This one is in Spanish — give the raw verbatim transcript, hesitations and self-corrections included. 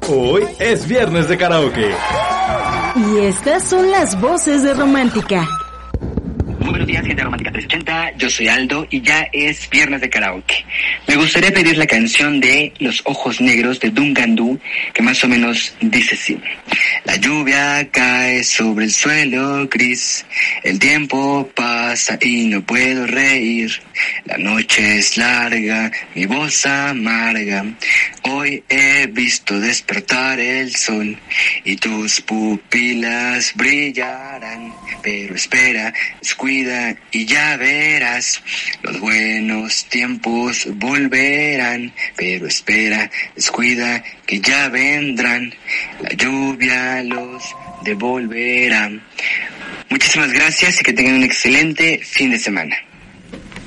Hoy es viernes de karaoke. Y estas son las voces de Romántica. Muy buenos días, gente de Romántica trescientos ochenta, yo soy Aldo y ya es viernes de karaoke. Me gustaría pedir la canción de Los Ojos Negros de Duncan Du, que más o menos dice así. La lluvia cae sobre el suelo gris, el tiempo pasa y no puedo reír. La noche es larga, mi voz amarga, hoy he visto despertar el sol y tus pupilas brillarán, pero espera, descuida y ya verás, los buenos tiempos volverán, pero espera, descuida que ya vendrán, la lluvia los devolverá. Muchísimas gracias y que tengan un excelente fin de semana.